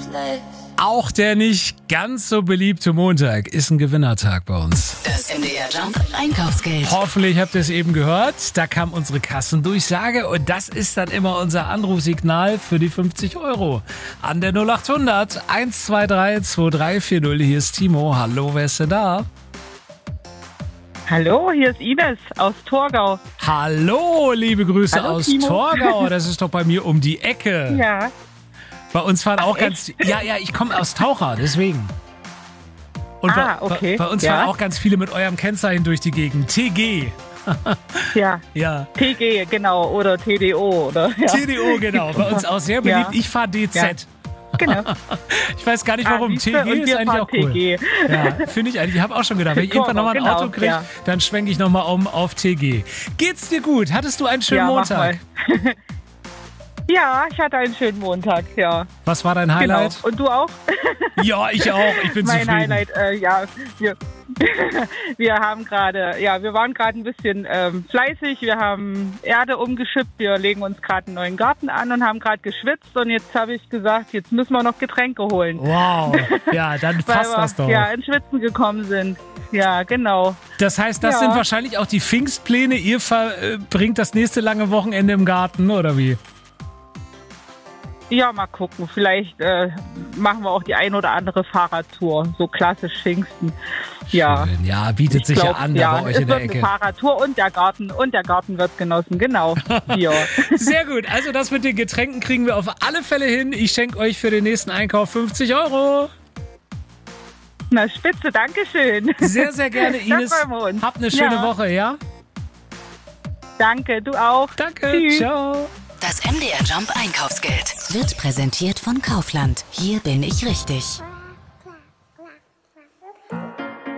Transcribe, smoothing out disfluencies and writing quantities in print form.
Auch der nicht ganz so beliebte Montag ist ein Gewinnertag bei uns. Das MDR Jump Einkaufsgeld. Hoffentlich habt ihr es eben gehört. Da kam unsere Kassendurchsage und das ist dann immer unser Anrufsignal für die 50 Euro. An der 0800 123 2340. Hier ist Timo. Hallo, wer ist denn da? Hallo, hier ist Ines aus Torgau. Hallo, liebe Grüße Hallo, aus Timo. Torgau. Das ist doch bei mir um die Ecke. Ja. Bei uns fahren auch ganz... Ja, ich komme aus Taucher, deswegen. Und okay. bei uns Ja. fahren auch ganz viele mit eurem Kennzeichen durch die Gegend. TG. Ja. Ja. TG, genau. Oder TDO. Oder, ja. TDO, genau. Bei uns auch sehr beliebt. Ja. Ich fahre DZ. Ja. Genau. Ich weiß gar nicht warum. siehste, TG und ist wir eigentlich fahren auch cool. TG. Ja, finde ich eigentlich. Ich habe auch schon gedacht, wenn ich irgendwann nochmal ein Auto kriege, ja. dann schwenke ich nochmal um auf TG. Geht's dir gut? Hattest du einen schönen Ja, mach Montag? mal. Ja, ich hatte einen schönen Montag, ja. Was war dein Highlight? Genau. Und du auch? Ja, ich auch. Ich bin Mein zufrieden. Highlight, wir haben gerade, wir waren gerade ein bisschen fleißig. Wir haben Erde umgeschippt. Wir legen uns gerade einen neuen Garten an und haben gerade geschwitzt. Und jetzt habe ich gesagt, jetzt müssen wir noch Getränke holen. Wow. Ja, dann Weil passt das doch. wir ja ins Schwitzen gekommen sind. Ja, genau. Das heißt, das Ja. sind wahrscheinlich auch die Pfingstpläne. Ihr verbringt das nächste lange Wochenende im Garten, oder wie? Ja, mal gucken. Vielleicht machen wir auch die ein oder andere Fahrradtour. So klassisch Pfingsten. Ja. Schön. Ja, bietet sich ja an, da bei euch es in der wird Ecke. eine Fahrradtour und der Garten wird genossen. Genau. Ja. Sehr gut. Also das mit den Getränken kriegen wir auf alle Fälle hin. Ich schenke euch für den nächsten Einkauf 50 Euro. Na, spitze, Dankeschön. Sehr, sehr gerne, Ines. Das freuen wir uns. Habt eine schöne Ja. Woche, ja? Danke, du auch. Danke. Tschüss. Ciao. Das MDR Jump Einkaufsgeld wird präsentiert von Kaufland. Hier bin ich richtig.